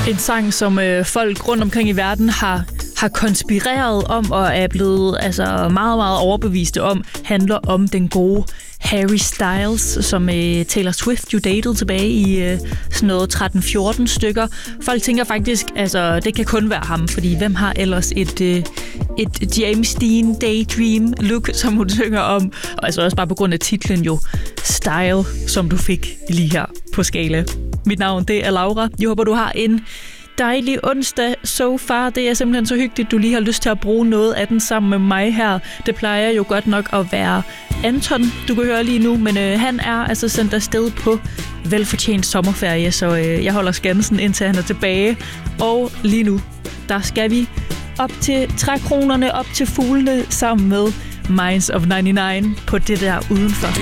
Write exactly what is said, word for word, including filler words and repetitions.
En sang, som øh, folk rundt omkring i verden har, har konspireret om og er blevet altså, meget, meget overbeviste om, handler om den gode Harry Styles, som øh, Taylor Swift jo datede tilbage i øh, sådan noget tretten fjorten stykker. Folk tænker faktisk, altså det kan kun være ham, fordi hvem har ellers et, øh, et James Dean Daydream look, som hun synger om, og altså også bare på grund af titlen jo, Style, som du fik lige her på Skala. Mit navn, det er Laura. Jeg håber, du har en dejlig onsdag so far. Det er simpelthen så hyggeligt, du lige har lyst til at bruge noget af den sammen med mig her. Det plejer jo godt nok at være Anton, du kan høre lige nu, men øh, han er altså sendt afsted på velfortjent sommerferie, så øh, jeg holder skansen indtil han er tilbage. Og lige nu, der skal vi op til trækronerne, op til fuglene sammen med Minds of nioghalvfems på det der udenfor.